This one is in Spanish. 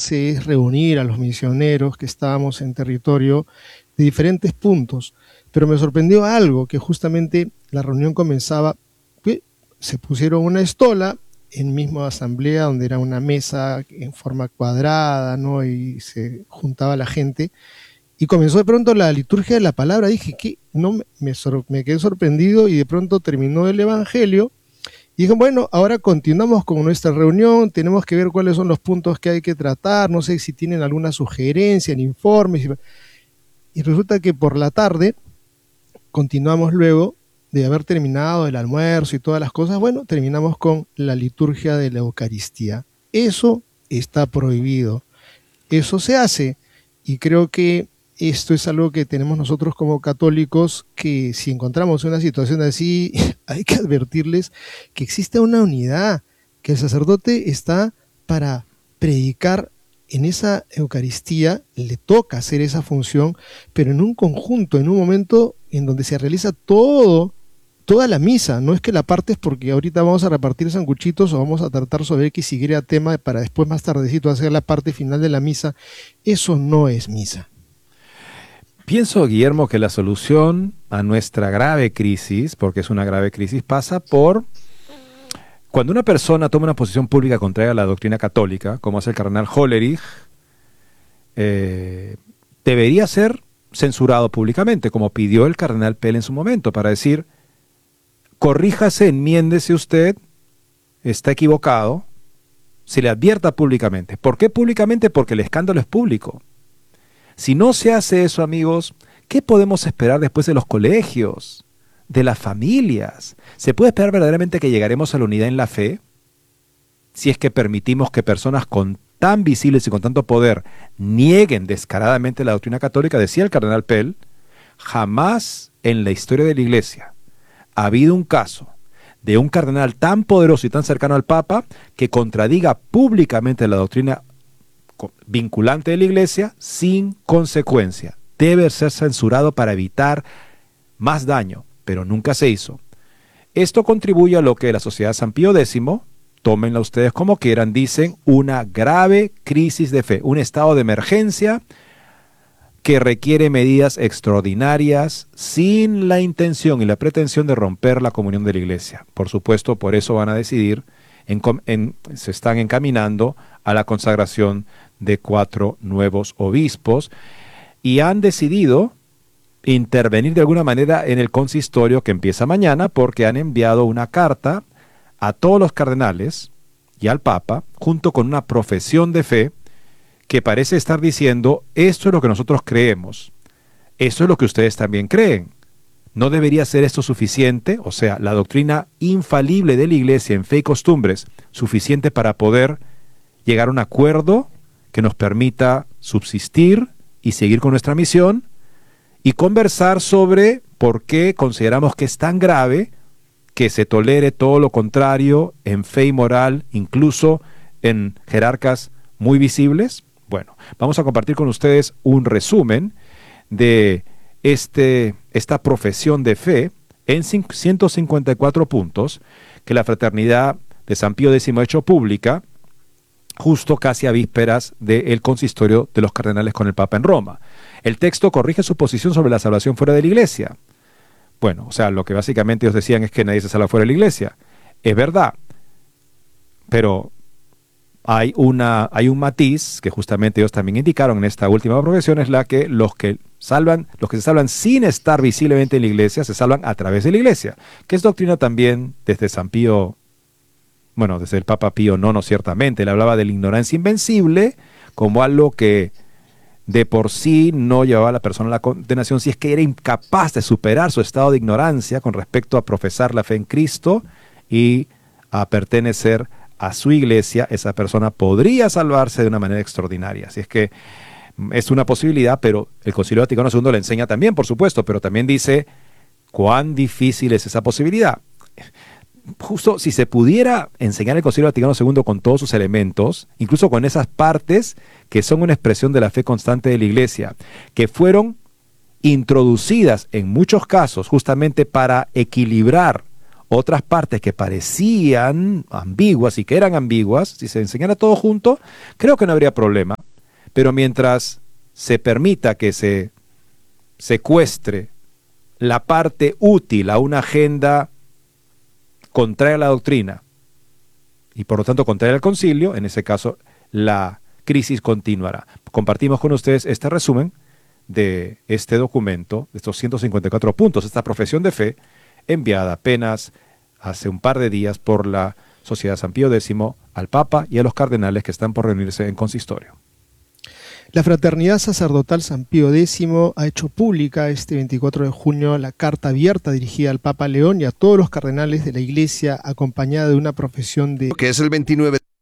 hace es reunir a los misioneros que estábamos en territorio de diferentes puntos. Pero me sorprendió algo, que justamente la reunión comenzaba, se pusieron una estola en misma asamblea, donde era una mesa en forma cuadrada, ¿no? Y se juntaba la gente, y comenzó de pronto la liturgia de la palabra. Dije, ¿qué? No, me quedé sorprendido, y de pronto terminó el evangelio, y dije, bueno, ahora continuamos con nuestra reunión, tenemos que ver cuáles son los puntos que hay que tratar, no sé si tienen alguna sugerencia en informes, y resulta que por la tarde continuamos luego de haber terminado el almuerzo y todas las cosas. Bueno, terminamos con la liturgia de la Eucaristía. Eso está prohibido. Eso se hace, y creo que esto es algo que tenemos nosotros como católicos, que si encontramos una situación así, hay que advertirles que existe una unidad, que el sacerdote está para predicar en esa Eucaristía, le toca hacer esa función, pero en un conjunto, en un momento en donde se realiza toda la misa. No es que la partes porque ahorita vamos a repartir sanguchitos o vamos a tratar sobre X y Y tema para después más tardecito hacer la parte final de la misa. Eso no es misa. Pienso, Guillermo, que la solución a nuestra grave crisis, porque es una grave crisis, pasa por cuando una persona toma una posición pública contraria a la doctrina católica, como hace el cardenal Hollerich, debería ser censurado públicamente, como pidió el cardenal Pell en su momento, para decir, corríjase, enmiéndese usted, está equivocado, se le advierta públicamente. ¿Por qué públicamente? Porque el escándalo es público. Si no se hace eso, amigos, ¿qué podemos esperar después de los colegios, de las familias? ¿Se puede esperar verdaderamente que llegaremos a la unidad en la fe? Si es que permitimos que personas con tan visibles y con tanto poder nieguen descaradamente la doctrina católica. Decía el cardenal Pell, jamás en la historia de la Iglesia ha habido un caso de un cardenal tan poderoso y tan cercano al Papa que contradiga públicamente la doctrina vinculante de la Iglesia sin consecuencia. Debe ser censurado para evitar más daño, pero nunca se hizo. Esto contribuye a lo que la Sociedad San Pío X, tómenla ustedes como quieran, dicen una grave crisis de fe, un estado de emergencia que requiere medidas extraordinarias sin la intención y la pretensión de romper la comunión de la Iglesia. Por supuesto, por eso van a decidir, se están encaminando a la consagración de 4 nuevos obispos y han decidido intervenir de alguna manera en el consistorio que empieza mañana, porque han enviado una carta a todos los cardenales y al Papa, junto con una profesión de fe que parece estar diciendo, esto es lo que nosotros creemos, esto es lo que ustedes también creen. ¿No debería ser esto suficiente? O sea, la doctrina infalible de la Iglesia en fe y costumbres, suficiente para poder llegar a un acuerdo que nos permita subsistir y seguir con nuestra misión y conversar sobre por qué consideramos que es tan grave que se tolere todo lo contrario en fe y moral, incluso en jerarcas muy visibles. Bueno, vamos a compartir con ustedes un resumen de esta profesión de fe en 154 puntos que la Fraternidad de San Pío X ha hecho pública justo casi a vísperas del consistorio de los cardenales con el Papa en Roma. El texto corrige su posición sobre la salvación fuera de la Iglesia. Bueno, o sea, lo que básicamente ellos decían es que nadie se salva fuera de la Iglesia. Es verdad, pero hay un matiz que justamente ellos también indicaron en esta última profesión, es la que los que se salvan sin estar visiblemente en la Iglesia, se salvan a través de la Iglesia, que es doctrina también desde San Pío, bueno, desde el Papa Pío IX, ciertamente. Él hablaba de la ignorancia invencible como algo que de por sí no llevaba a la persona a la condenación si es que era incapaz de superar su estado de ignorancia con respecto a profesar la fe en Cristo y a pertenecer a su Iglesia. Esa persona podría salvarse de una manera extraordinaria. Así es que es una posibilidad, pero el Concilio Vaticano II le enseña también, por supuesto, pero también dice cuán difícil es esa posibilidad. Justo si se pudiera enseñar el Concilio Vaticano II con todos sus elementos, incluso con esas partes que son una expresión de la fe constante de la Iglesia, que fueron introducidas en muchos casos justamente para equilibrar otras partes que parecían ambiguas y que eran ambiguas, si se enseñara todo junto, creo que no habría problema. Pero mientras se permita que se secuestre la parte útil a una agenda contraria a la doctrina y por lo tanto contraria al concilio, en ese caso la crisis continuará. Compartimos con ustedes este resumen de este documento, de estos 154 puntos, esta profesión de fe enviada apenas hace un par de días por la Sociedad San Pío X al Papa y a los cardenales que están por reunirse en consistorio. La Fraternidad Sacerdotal San Pío X ha hecho pública este 24 de junio la carta abierta dirigida al Papa León y a todos los cardenales de la Iglesia, acompañada de una profesión de... que es el 29